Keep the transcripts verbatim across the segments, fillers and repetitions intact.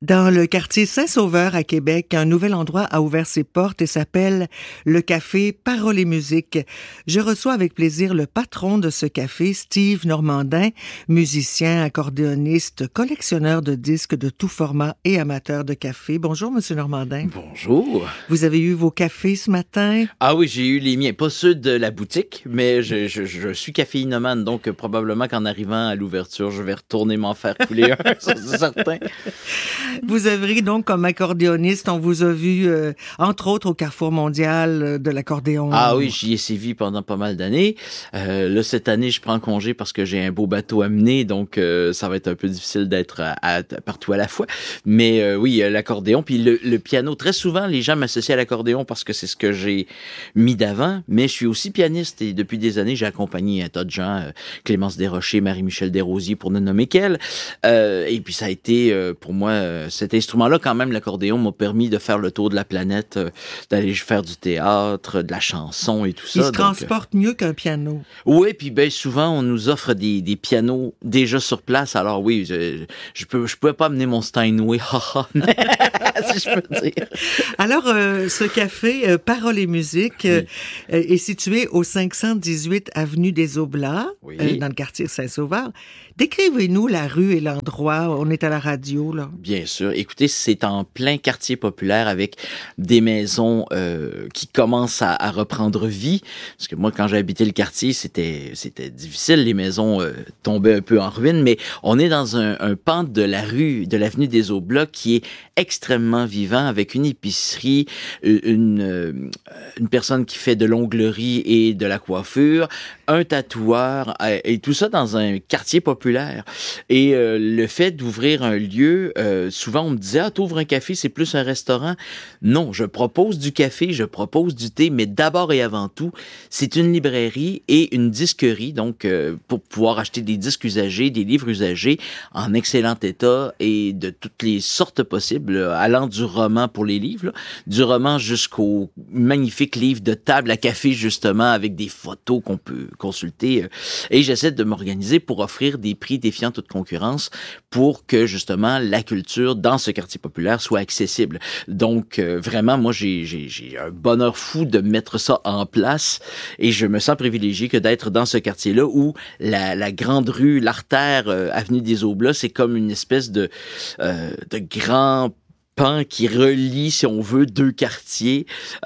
Dans le quartier Saint-Sauveur à Québec, un nouvel endroit a ouvert ses portes et s'appelle le café Paroles et Musique. Je reçois avec plaisir le patron de ce café, Steve Normandin, musicien, accordéoniste, collectionneur de disques de tout format et amateur de café. Bonjour, Monsieur Normandin. Bonjour. Vous avez eu vos cafés ce matin? Ah oui, j'ai eu les miens. Pas ceux de la boutique, mais je, je, je suis caféinomane, donc euh, probablement qu'en arrivant à l'ouverture, je vais retourner m'en faire couler un, ça c'est certain. Vous œuvrez donc comme accordéoniste. On vous a vu, euh, entre autres, au Carrefour mondial de l'accordéon. Ah oui, j'y ai sévi pendant pas mal d'années. Euh, là, cette année, je prends congé parce que j'ai un beau bateau à mener, donc euh, ça va être un peu difficile d'être à, à, partout à la fois. Mais euh, oui, l'accordéon, puis le, le piano. Très souvent, les gens m'associent à l'accordéon parce que c'est ce que j'ai mis d'avant, mais je suis aussi pianiste et depuis des années, j'ai accompagné un tas de gens, euh, Clémence Desrochers, Marie-Michel Desrosiers, pour ne nommer qu'elle. Euh, et puis ça a été, euh, pour moi, euh, cet instrument-là, quand même, l'accordéon m'a permis de faire le tour de la planète, euh, d'aller faire du théâtre, de la chanson et tout ça. Il se donc, transporte euh... mieux qu'un piano. Oui, puis ben souvent, on nous offre des, des pianos déjà sur place. Alors oui, je, je peux, je pouvais pas amener mon Steinway, si je peux dire. Alors, euh, ce café euh, Paroles et Musique euh, oui. est situé au cinq cent dix-huit avenue des Oblats, oui. euh, dans le quartier Saint-Sauveur. Décrivez-nous la rue et l'endroit. On est à la radio, là. Bien sûr. Écoutez, c'est en plein quartier populaire avec des maisons euh, qui commencent à, à reprendre vie. Parce que moi, quand j'ai habité le quartier, c'était c'était difficile. Les maisons euh, tombaient un peu en ruine. Mais on est dans un, un pan de la rue, de l'avenue des Oblats qui est extrêmement vivant avec une épicerie, une, une personne qui fait de l'onglerie et de la coiffure, un tatoueur et tout ça dans un quartier populaire. Et euh, le fait d'ouvrir un lieu, euh, souvent on me disait « Ah, t'ouvres un café, c'est plus un restaurant. » Non, je propose du café, je propose du thé, mais d'abord et avant tout, c'est une librairie et une disquerie, donc euh, pour pouvoir acheter des disques usagés, des livres usagés en excellent état et de toutes les sortes possibles, allant du roman pour les livres, là, du roman jusqu'au magnifique livre de table à café, justement, avec des photos qu'on peut consulter. Et j'essaie de m'organiser pour offrir des prix défiant toute concurrence pour que, justement, la culture dans ce quartier populaire soit accessible. Donc, euh, vraiment, moi, j'ai, j'ai, j'ai un bonheur fou de mettre ça en place et je me sens privilégié que d'être dans ce quartier-là où la, la grande rue, l'artère, euh, avenue des Oblats, c'est comme une espèce de, euh, de grand pan qui relie, si on veut, deux quartiers,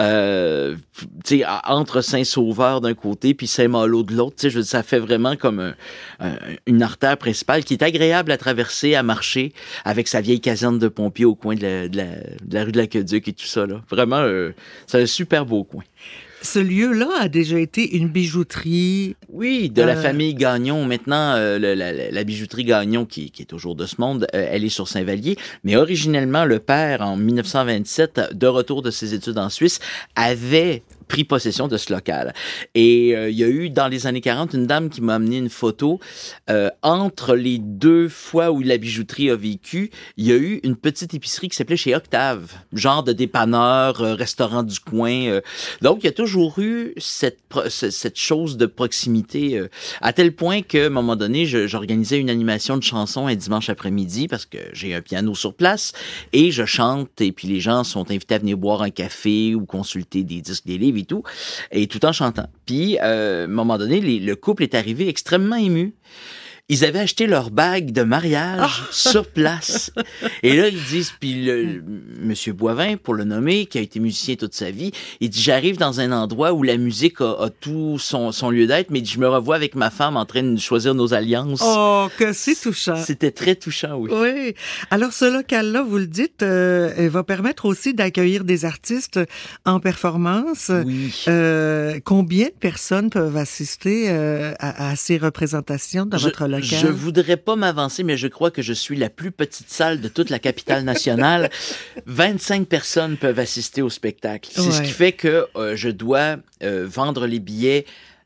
euh, tu sais, entre Saint-Sauveur d'un côté puis Saint-Malo de l'autre. Tu sais, ça fait vraiment comme un, un, une artère principale qui est agréable à traverser, à marcher, avec sa vieille caserne de pompiers au coin de la, de la, de la rue de l'Aqueduc et tout ça, là. Vraiment, euh, c'est un super beau coin. Ce lieu-là a déjà été une bijouterie. Oui, de euh... la famille Gagnon. Maintenant, euh, la, la, la bijouterie Gagnon, qui, qui est toujours de ce monde, euh, elle est sur Saint-Vallier. Mais originellement, le père, en dix-neuf cent vingt-sept, de retour de ses études en Suisse, avait pris possession de ce local. Et euh, il y a eu, dans les années quarante, une dame qui m'a amené une photo. Euh, entre les deux fois où la bijouterie a vécu, il y a eu une petite épicerie qui s'appelait chez Octave, genre de dépanneur, euh, restaurant du coin. Euh. Donc, il y a toujours eu cette, cette chose de proximité, euh, à tel point qu'à un moment donné, je, j'organisais une animation de chansons un dimanche après-midi parce que j'ai un piano sur place et je chante et puis les gens sont invités à venir boire un café ou consulter des disques, des livres et tout, et tout en chantant. Puis, euh, à un moment donné, les, le couple est arrivé extrêmement ému. Ils avaient acheté leur bague de mariage oh! sur place. Et là, ils disent, puis le, Monsieur Boivin, pour le nommer, qui a été musicien toute sa vie, il dit, j'arrive dans un endroit où la musique a, a tout son, son lieu d'être, mais je me revois avec ma femme en train de choisir nos alliances. Oh, que c'est touchant. C'était très touchant, oui. Oui. Alors, ce local-là, vous le dites, euh, va permettre aussi d'accueillir des artistes en performance. Oui. Euh, combien de personnes peuvent assister euh, à, à ces représentations dans je, votre local? Je voudrais pas m'avancer, mais je crois que je suis la plus petite salle de toute la capitale nationale. vingt-cinq personnes peuvent assister au spectacle. C'est ouais. ce qui fait que euh, je dois euh, vendre les billets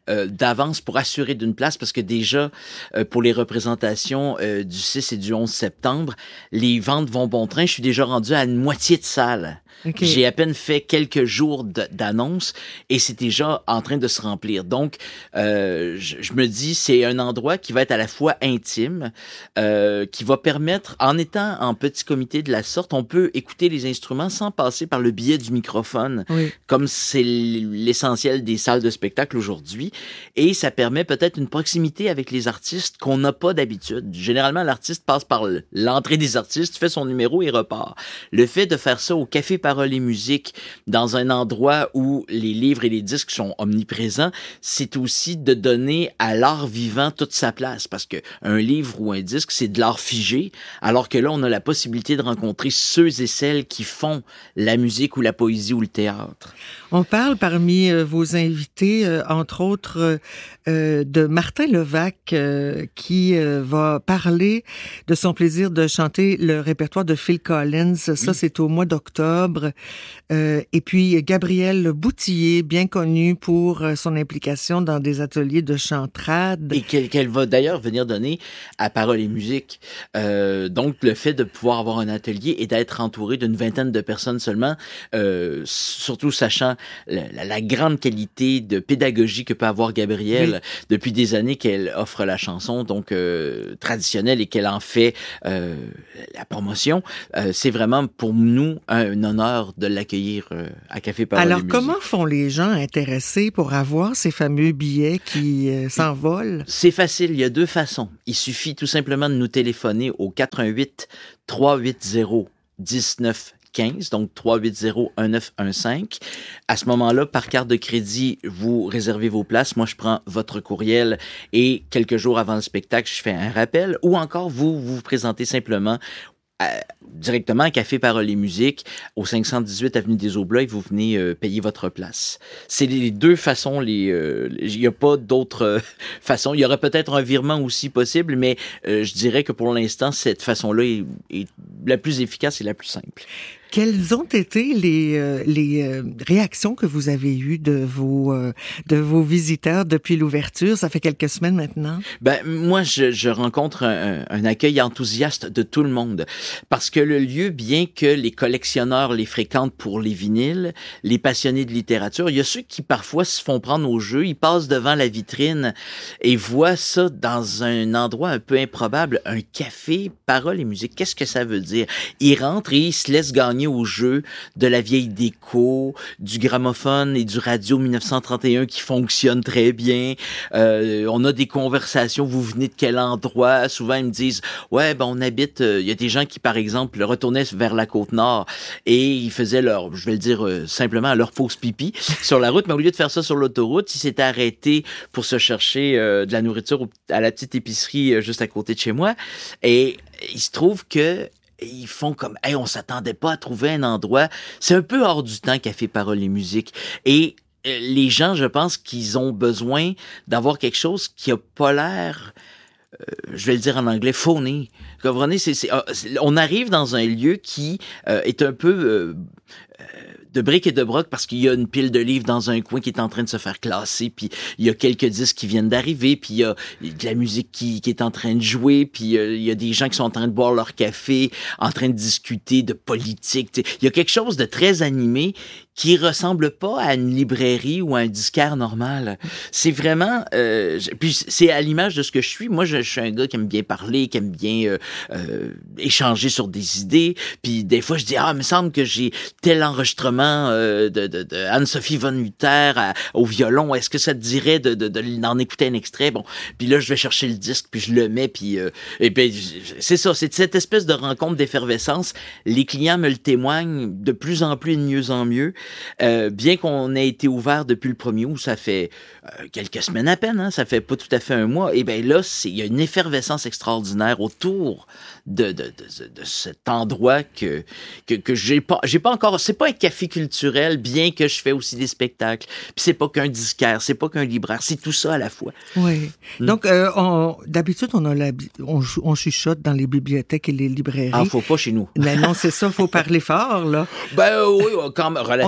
euh, d'avance pour assurer d'une place, parce que déjà, euh, pour les représentations euh, du six et du onze septembre, les ventes vont bon train. Je suis déjà rendu à une moitié de salle. Okay. J'ai à peine fait quelques jours d'annonce et c'est déjà en train de se remplir. Donc, euh, je, je me dis, c'est un endroit qui va être à la fois intime, euh, qui va permettre, en étant en petit comité de la sorte, on peut écouter les instruments sans passer par le biais du microphone, oui. comme c'est l'essentiel des salles de spectacle aujourd'hui. Et ça permet peut-être une proximité avec les artistes qu'on n'a pas d'habitude. Généralement, l'artiste passe par l'entrée des artistes, fait son numéro et repart. Le fait de faire ça au Café Paroles et Musique, dans un endroit où les livres et les disques sont omniprésents, c'est aussi de donner à l'art vivant toute sa place, parce que un livre ou un disque, c'est de l'art figé, alors que là, on a la possibilité de rencontrer ceux et celles qui font la musique ou la poésie ou le théâtre. On parle parmi euh, vos invités, euh, entre autres, euh, de Martin Levac, euh, qui euh, va parler de son plaisir de chanter le répertoire de Phil Collins. Ça, oui. c'est au mois d'octobre. Euh, et puis, Gabrielle Boutillier, bien connue pour son implication dans des ateliers de chantrade. Et qu'elle, qu'elle va d'ailleurs venir donner à Paroles et Musique. Euh, donc, le fait de pouvoir avoir un atelier et d'être entouré d'une vingtaine de personnes seulement, euh, surtout sachant la, la, la grande qualité de pédagogie que peut avoir Gabrielle oui. depuis des années qu'elle offre la chanson, donc euh, traditionnelle, et qu'elle en fait euh, la promotion. Euh, c'est vraiment pour nous un, un honneur de l'accueillir euh, à Café Paroles Alors, et Musique. comment font les gens intéressés pour avoir ces fameux billets qui euh, s'envolent? C'est facile, il y a deux façons. Il suffit tout simplement de nous téléphoner au quatre un huit, trois huit zéro, un neuf quinze, donc trois huit zéro, un neuf un cinq. À ce moment-là, par carte de crédit, vous réservez vos places. Moi, je prends votre courriel et quelques jours avant le spectacle, je fais un rappel. Ou encore, vous vous, vous présentez simplement à, directement à Café Paroles et Musique, au cinq cent dix-huit avenue des Aublats, et vous venez euh, payer votre place. C'est les deux façons. Il euh, n'y a pas d'autres euh, façons. Il y aurait peut-être un virement aussi possible, mais euh, je dirais que pour l'instant, cette façon-là est, est la plus efficace et la plus simple. Quelles ont été les euh, les euh, réactions que vous avez eues de vos euh, de vos visiteurs depuis l'ouverture? Ça fait quelques semaines maintenant. Ben moi, je, je rencontre un, un accueil enthousiaste de tout le monde, parce que le lieu, bien que les collectionneurs les fréquentent pour les vinyles, les passionnés de littérature, il y a ceux qui parfois se font prendre au jeu, ils passent devant la vitrine et voient ça dans un endroit un peu improbable, un café Paroles et Musique. Qu'est-ce que ça veut dire? Ils rentrent et ils se laissent gagner au jeu de la vieille déco, du gramophone et du radio mille neuf cent trente et un qui fonctionne très bien. Euh, on a des conversations, vous venez de quel endroit? Souvent, ils me disent, ouais, ben on habite, il euh, y a des gens qui, par exemple, retournaient vers la Côte-Nord et ils faisaient leur, je vais le dire euh, simplement, leur pause pipi sur la route, mais au lieu de faire ça sur l'autoroute, ils s'étaient arrêtés pour se chercher euh, de la nourriture à la petite épicerie euh, juste à côté de chez moi. Et il se trouve que ils font comme, hey, on s'attendait pas à trouver un endroit. C'est un peu hors du temps, Café Paroles et Musique. Et euh, les gens, je pense qu'ils ont besoin d'avoir quelque chose qui a pas l'air, euh, je vais le dire en anglais, phony. Vous comprenez? C'est, c'est, euh, c'est, on arrive dans un lieu qui euh, est un peu euh, euh, de briques et de broc, parce qu'il y a une pile de livres dans un coin qui est en train de se faire classer, puis il y a quelques disques qui viennent d'arriver, puis il y a de la musique qui, qui est en train de jouer, puis euh, il y a des gens qui sont en train de boire leur café, en train de discuter de politique. T'sais. Il y a quelque chose de très animé qui ressemble pas à une librairie ou à un disquaire normal. C'est vraiment... Euh, puis c'est à l'image de ce que je suis. Moi, je, je suis un gars qui aime bien parler, qui aime bien euh, euh, échanger sur des idées, puis des fois, je dis, ah, il me semble que j'ai tel enregistrement Euh, de, de, de Anne-Sophie von Luther à, au violon, est-ce que ça te dirait de, de, de, d'en écouter un extrait? Bon, puis là, je vais chercher le disque, puis je le mets, puis euh, et puis c'est ça, c'est cette espèce de rencontre d'effervescence. Les clients me le témoignent de plus en plus et de mieux en mieux. Euh, bien qu'on ait été ouvert depuis le premier août, ça fait euh, quelques semaines à peine, hein, ça fait pas tout à fait un mois, et bien là, il y a une effervescence extraordinaire autour de, de, de, de cet endroit que, que, que j'ai pas, j'ai pas encore, c'est pas un café culturel, bien que je fais aussi des spectacles. Puis c'est pas qu'un disquaire, c'est pas qu'un libraire, c'est tout ça à la fois. Oui. Mm. Donc, euh, on, d'habitude, on, a la, on, on chuchote dans les bibliothèques et les librairies. Ah, faut pas chez nous. Mais non, c'est ça, faut parler fort, là. Ben oui, quand même, relativement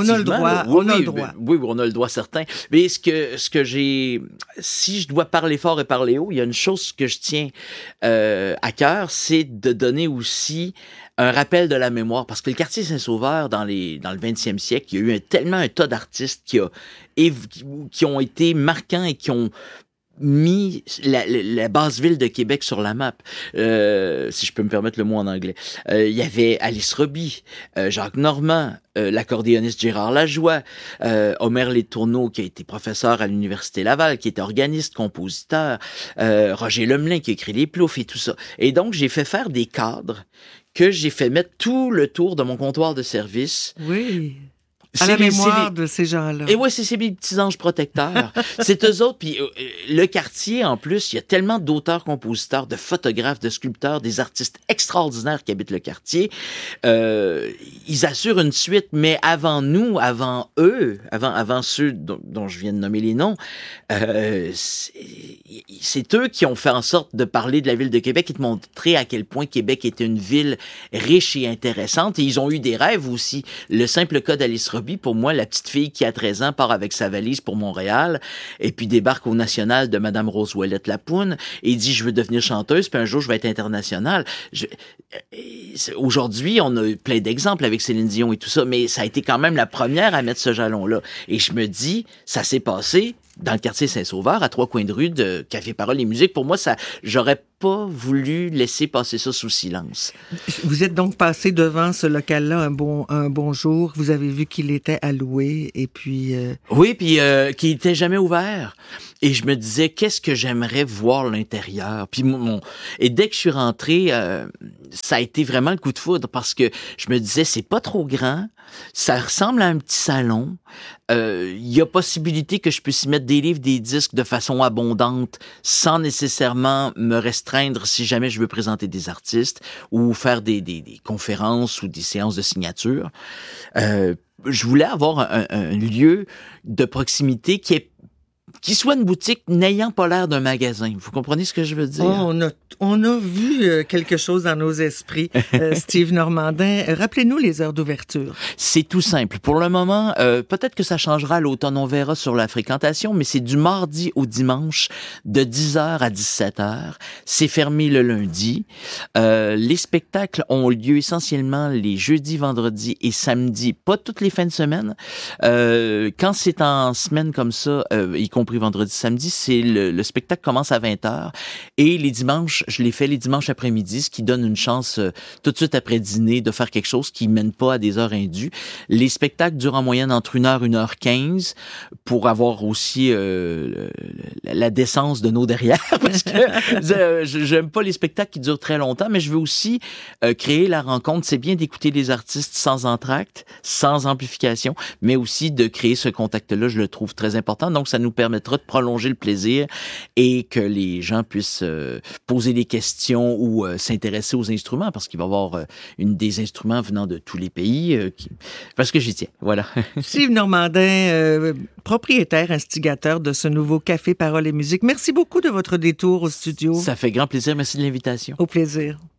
On a le droit, oui, on a oui, le droit. Oui, on a le droit certain. Mais ce que, ce que j'ai... Si je dois parler fort et parler haut, il y a une chose que je tiens euh, à cœur, c'est de donner aussi un rappel de la mémoire. Parce que le quartier Saint-Sauveur, dans, les, dans le vingtième siècle, il y a eu un, tellement un tas d'artistes qui, a, qui ont été marquants et qui ont mis la, la, la basse ville de Québec sur la map, euh, si je peux me permettre le mot en anglais. Euh, il y avait Alice Roby, euh, Jacques Normand, euh, l'accordéoniste Gérard Lajoie, euh, Omer Letourneau, qui a été professeur à l'Université Laval, qui était organiste, compositeur, euh, Roger Lemelin, qui a écrit les ploufs et tout ça. Et donc, j'ai fait faire des cadres que j'ai fait mettre tout le tour de mon comptoir de service. Oui. À la mémoire les... de ces gens-là. Et ouais, c'est ces petits anges protecteurs. C'est eux autres. Puis euh, le quartier, en plus, il y a tellement d'auteurs, compositeurs, de photographes, de sculpteurs, des artistes extraordinaires qui habitent le quartier. Euh, ils assurent une suite, mais avant nous, avant eux, avant, avant ceux dont, dont je viens de nommer les noms, euh, c'est, c'est eux qui ont fait en sorte de parler de la ville de Québec et de montrer à quel point Québec était une ville riche et intéressante. Et ils ont eu des rêves aussi. Le simple cas d'Alice Roby, pour moi, la petite fille qui a treize ans part avec sa valise pour Montréal et puis débarque au National de Madame Rose Ouellette Lapoune et dit « Je veux devenir chanteuse, puis un jour, je vais être internationale. » Aujourd'hui, on a plein d'exemples avec Céline Dion et tout ça, mais ça a été quand même la première à mettre ce jalon-là. Et je me dis, ça s'est passé dans le quartier Saint-Sauveur, à trois coins de rue de Café Parole et Musique. Pour moi, ça, j'aurais pas voulu laisser passer ça sous silence. Vous êtes donc passé devant ce local-là un bon, un bon jour. Vous avez vu qu'il était alloué et puis... Euh... Oui, puis euh, qu'il était jamais ouvert. Et je me disais, qu'est-ce que j'aimerais voir l'intérieur? Puis mon... Et dès que je suis rentré, euh, ça a été vraiment le coup de foudre parce que je me disais, c'est pas trop grand, ça ressemble à un petit salon. Il euh, y a possibilité que je puisse y mettre des livres, des disques de façon abondante sans nécessairement me restreindre si jamais je veux présenter des artistes ou faire des, des, des conférences ou des séances de signature. Euh, je voulais avoir un, un lieu de proximité qui est qui soit une boutique n'ayant pas l'air d'un magasin. Vous comprenez ce que je veux dire? Oh, on, a, on a vu euh, quelque chose dans nos esprits. Euh, Steve Normandin, rappelez-nous les heures d'ouverture. C'est tout simple. Pour le moment, euh, peut-être que ça changera à l'automne, on verra sur la fréquentation, mais c'est du mardi au dimanche de dix heures à dix-sept heures. C'est fermé le lundi. Euh, les spectacles ont lieu essentiellement les jeudis, vendredis et samedis, pas toutes les fins de semaine. Euh, quand c'est en semaine comme ça, euh, y compris vendredi, samedi, c'est le, le spectacle commence à vingt heures et les dimanches, je les fais les dimanches après-midi, ce qui donne une chance euh, tout de suite après dîner de faire quelque chose qui mène pas à des heures indues. Les spectacles durent en moyenne entre une heure, une heure quinze pour avoir aussi euh, le, la décence de nos derrière parce que euh, j'aime pas les spectacles qui durent très longtemps, mais je veux aussi euh, créer la rencontre. C'est bien d'écouter les artistes sans entracte, sans amplification, mais aussi de créer ce contact-là, je le trouve très important. Donc, ça nous permettra de prolonger le plaisir et que les gens puissent euh, poser des questions ou euh, s'intéresser aux instruments parce qu'il va y avoir euh, une des instruments venant de tous les pays euh, qui... parce que j'y tiens, voilà. Steve Normandin, euh, propriétaire, instigateur de ce nouveau Café Parole et Musique. Merci beaucoup de votre détour au studio. Ça fait grand plaisir. Merci de l'invitation. Au plaisir.